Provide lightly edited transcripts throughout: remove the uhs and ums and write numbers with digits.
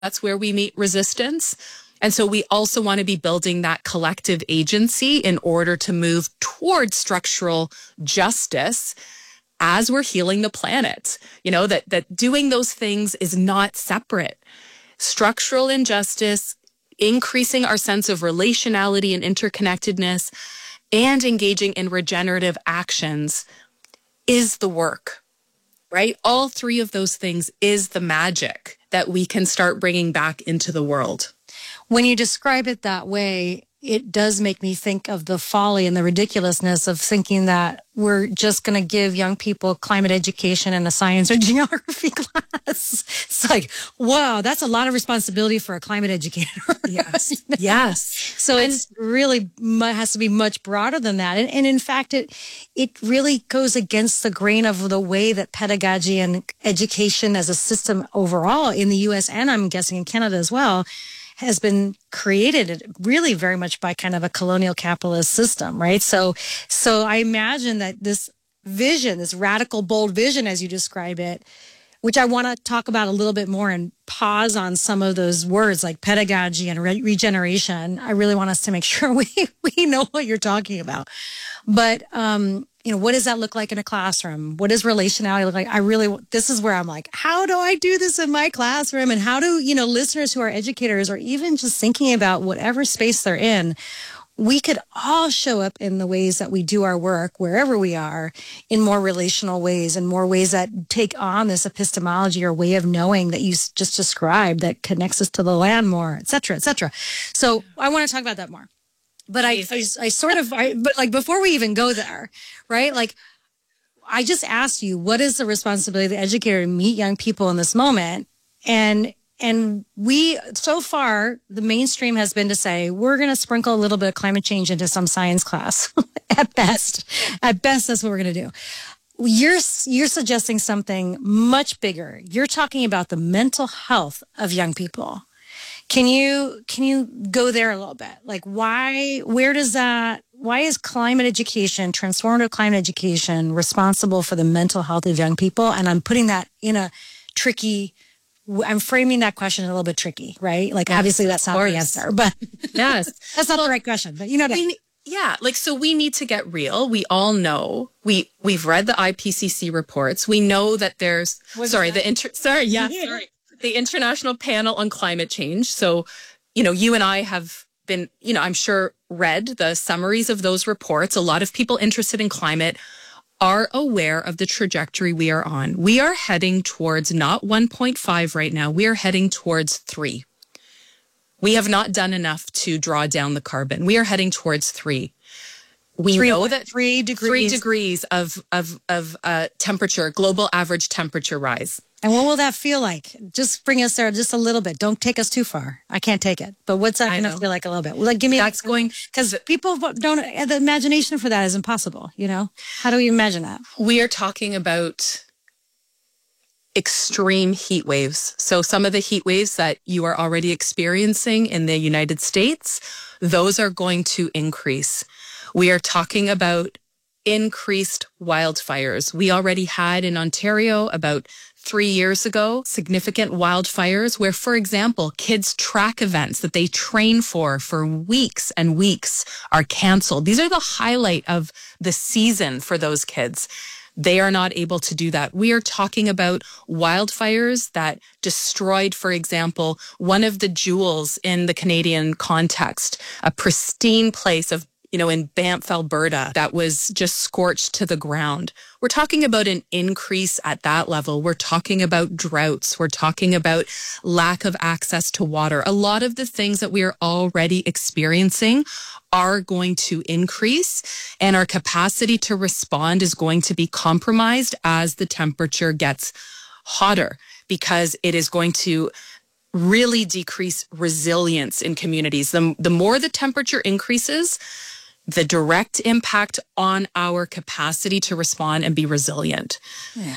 That's where we meet resistance. And so we also want to be building that collective agency in order to move towards structural justice as we're healing the planet. That doing those things is not separate. Structural injustice, increasing our sense of relationality and interconnectedness, and engaging in regenerative actions is the work, right? All three of those things is the magic that we can start bringing back into the world. When you describe it that way, it does make me think of the folly and the ridiculousness of thinking that we're just going to give young people climate education in a science or geography class. It's like, wow, that's a lot of responsibility for a climate educator. Yes. Yes. So it's really has to be much broader than that. And in fact, it really goes against the grain of the way that pedagogy and education as a system overall in the U.S. and I'm guessing in Canada as well has been created really very much by kind of a colonial capitalist system, right? So I imagine that this vision, this radical, bold vision, as you describe it, which I want to talk about a little bit more and pause on some of those words like pedagogy and regeneration. I really want us to make sure we know what you're talking about. But, what does that look like in a classroom? What does relationality look like? This is where I'm like, how do I do this in my classroom? And how do, listeners who are educators or even just thinking about whatever space they're in, we could all show up in the ways that we do our work wherever we are in more relational ways and more ways that take on this epistemology or way of knowing that you just described that connects us to the land more, et cetera, et cetera. So I want to talk about that more. But but before we even go there, right? Like I just asked you, what is the responsibility of the educator to meet young people in this moment? And we, so far, the mainstream has been to say, we're going to sprinkle a little bit of climate change into some science class at best. At best, that's what we're going to do. You're suggesting something much bigger. You're talking about the mental health of young people. Can you go there a little bit? Like why is climate education, transformative climate education responsible for the mental health of young people? And I'm putting that in I'm framing that question a little bit tricky, right? Like, yes, obviously that's not the answer, but yes, that's not the right question, but you know what I mean? Yeah. So we need to get real. We all know we've read the IPCC reports. We know that there's, the International Panel on Climate Change. So, you and I have been, I'm sure read the summaries of those reports. A lot of people interested in climate are aware of the trajectory we are on. We are heading towards not 1.5 right now. We are heading towards 3. We have not done enough to draw down the carbon. We are heading towards 3. We know that 3 degrees of temperature, global average temperature rise. And what will that feel like? Just bring us there just a little bit. Don't take us too far. I can't take it. But what's that going to feel like a little bit? Like, give me because people don't, the imagination for that is impossible. How do we imagine that? We are talking about extreme heat waves. So some of the heat waves that you are already experiencing in the United States, those are going to increase. We are talking about increased wildfires. We already had in Ontario about 3 years ago, significant wildfires where, for example, kids' track events that they train for weeks and weeks are canceled. These are the highlight of the season for those kids. They are not able to do that. We are talking about wildfires that destroyed, for example, one of the jewels in the Canadian context, a pristine place of in Banff, Alberta, that was just scorched to the ground. We're talking about an increase at that level. We're talking about droughts. We're talking about lack of access to water. A lot of the things that we are already experiencing are going to increase, and our capacity to respond is going to be compromised as the temperature gets hotter, because it is going to really decrease resilience in communities. The more the temperature increases, the direct impact on our capacity to respond and be resilient. Yeah.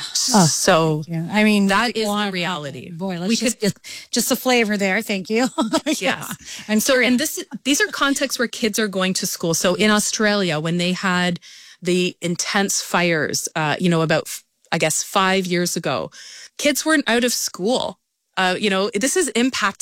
I mean, that is the reality. Boy, let's just the flavor there. Thank you. Yeah. And these are contexts where kids are going to school. So in Australia, when they had the intense fires, about, I guess, 5 years ago, kids weren't out of school. This is impacting